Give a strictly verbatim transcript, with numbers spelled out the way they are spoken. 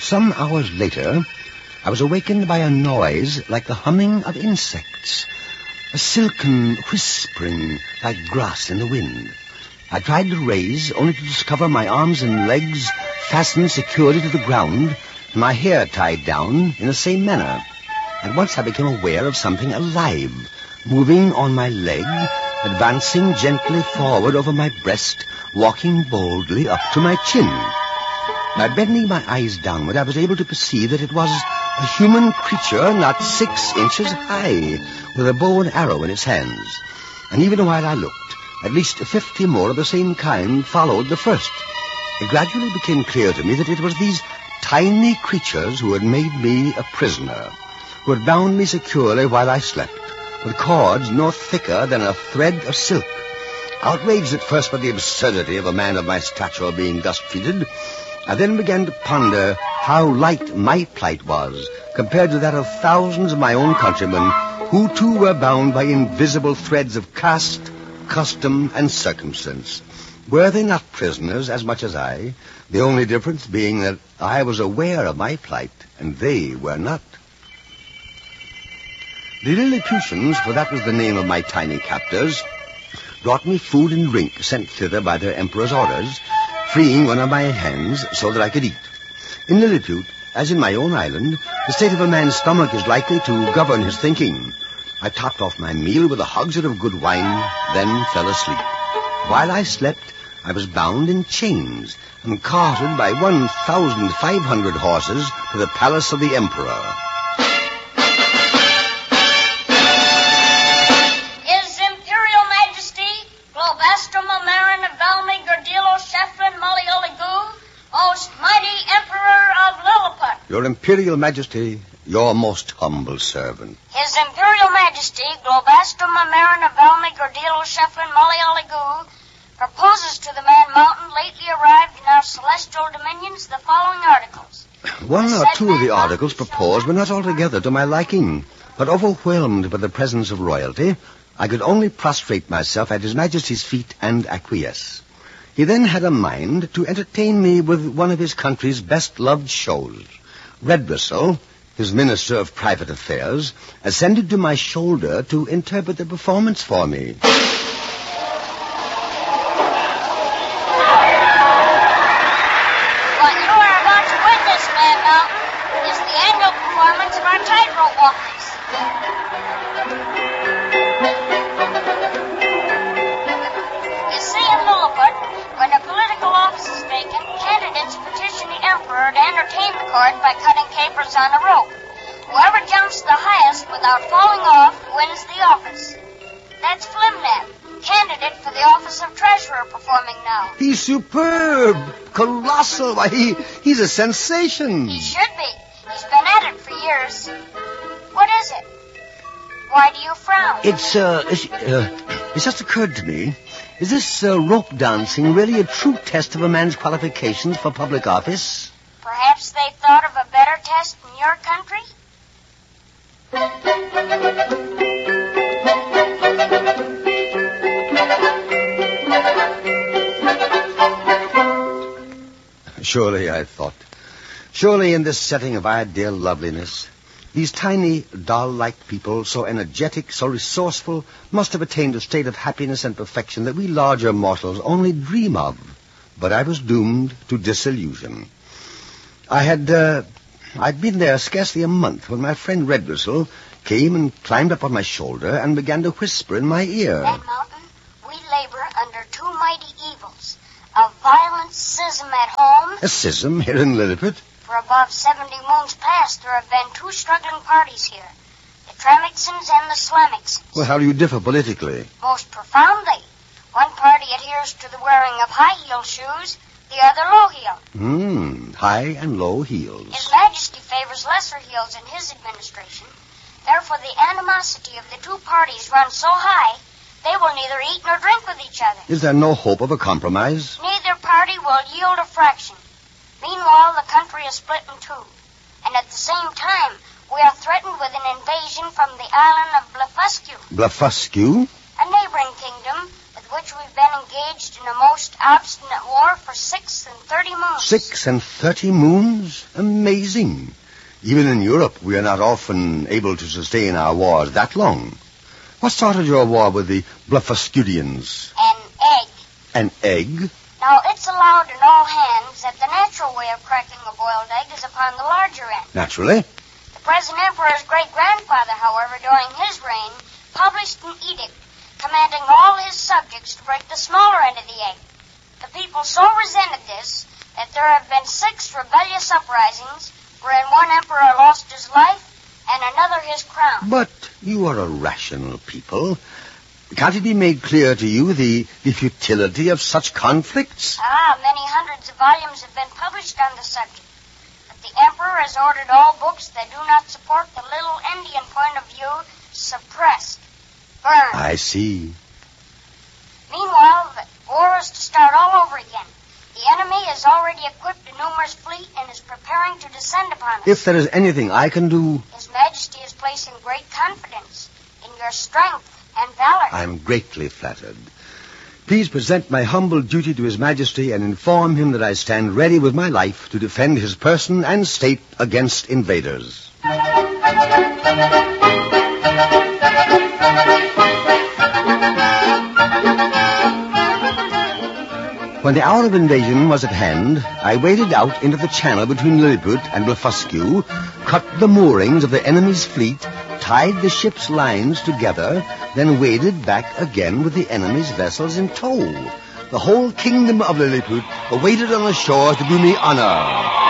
Some hours later, I was awakened by a noise like the humming of insects, a silken whispering like grass in the wind. I tried to raise, only to discover my arms and legs fastened securely to the ground, and my hair tied down in the same manner. At once I became aware of something alive, moving on my leg, advancing gently forward over my breast, walking boldly up to my chin. By bending my eyes downward, I was able to perceive that it was a human creature not six inches high, with a bow and arrow in its hands. And even while I looked, at least fifty more of the same kind followed the first. It gradually became clear to me that it was these tiny creatures who had made me a prisoner, who had bound me securely while I slept, with cords no thicker than a thread of silk. Outraged at first by the absurdity of a man of my stature being thus treated, I then began to ponder how light my plight was compared to that of thousands of my own countrymen who too were bound by invisible threads of caste, custom, and circumstance. Were they not prisoners as much as I, the only difference being that I was aware of my plight and they were not? The Lilliputians, for that was the name of my tiny captors, brought me food and drink sent thither by their emperor's orders, freeing one of my hands so that I could eat. In Lilliput, as in my own island, the state of a man's stomach is likely to govern his thinking. I topped off my meal with a hogshead of good wine, then fell asleep. While I slept, I was bound in chains and carted by one thousand five hundred horses to the palace of the emperor. His Imperial Majesty, Globastrum Amaran of Valmy Gordilo Sheflin Malioligu, most mighty Emperor of Lilliput. Your Imperial Majesty, your most humble servant. His Imperial Majesty, Globastrum Amaran of Valmy Gordilo Sheflin Malioligu, proposes to the Man Mountain lately arrived in our celestial dominions the following articles. One or two of the articles proposed were not altogether to my liking, but overwhelmed by the presence of royalty, I could only prostrate myself at His Majesty's feet and acquiesce. He then had a mind to entertain me with one of his country's best-loved shows. Redbristle, his Minister of Private Affairs, ascended to my shoulder to interpret the performance for me. What you are about to witness, Man Mountain, is the annual performance of our tightrope walkers. You see, in Lilliput, when a political office is vacant, candidates petition the emperor to entertain the court by cutting capers on a rope. Whoever jumps the highest without falling off wins the office. That's Flimnap, candidate for the office of treasurer, performing now. He's superb, colossal. Why, he, he's a sensation. He should be. He's been at it for years. What is it? Why do you frown? It's, uh, it's, uh, it's just occurred to me, is this uh, rope dancing really a true test of a man's qualifications for public office? Perhaps they thought of a better test in your country? Surely, I thought, surely in this setting of ideal loveliness, these tiny, doll-like people, so energetic, so resourceful, must have attained a state of happiness and perfection that we larger mortals only dream of. But I was doomed to disillusion. I had, uh, I'd been there scarcely a month when my friend Redbristle came and climbed up on my shoulder and began to whisper in my ear. Man Mountain, we labor under two mighty evils. A violent schism at home. A schism here in Lilliput? For above seventy moons past, there have been two struggling parties here. The Tremixons and the Slemicsons. Well, how do you differ politically? Most profoundly. One party adheres to the wearing of high-heel shoes, the other low-heel. Hmm, high and low heels. His Majesty favors lesser heels in his administration. Therefore, the animosity of the two parties runs so high, they will neither eat nor drink with each other. Is there no hope of a compromise? Neither party will yield a fraction. Meanwhile, the country is split in two. And at the same time, we are threatened with an invasion from the island of Blefuscu. Blefuscu? A neighboring kingdom with which we've been engaged in a most obstinate war for six and thirty moons. Six and thirty moons? Amazing. Even in Europe, we are not often able to sustain our wars that long. What started your war with the Blefuscudians? An egg. An egg? Now, it's allowed in all hands that the natural way of cracking a boiled egg is upon the larger end. Naturally. The present emperor's great-grandfather, however, during his reign, published an edict commanding all his subjects to break the smaller end of the egg. The people so resented this that there have been six rebellious uprisings wherein one emperor lost his life and another his crown. But you are a rational people. Can't it be made clear to you the, the futility of such conflicts? Ah, many hundreds of volumes have been published on the subject. But the emperor has ordered all books that do not support the little Indian point of view suppressed, burned. I see. Meanwhile, the war is to start all over again. The enemy has already equipped a numerous fleet and is preparing to descend upon us. If there is anything I can do... His Majesty is placing great confidence in your strength and valor. I'm greatly flattered. Please present my humble duty to His Majesty and inform him that I stand ready with my life to defend his person and state against invaders. When the hour of invasion was at hand, I waded out into the channel between Lilliput and Blefuscu, cut the moorings of the enemy's fleet, tied the ship's lines together, then waded back again with the enemy's vessels in tow. The whole kingdom of Lilliput awaited on the shore to do me honor.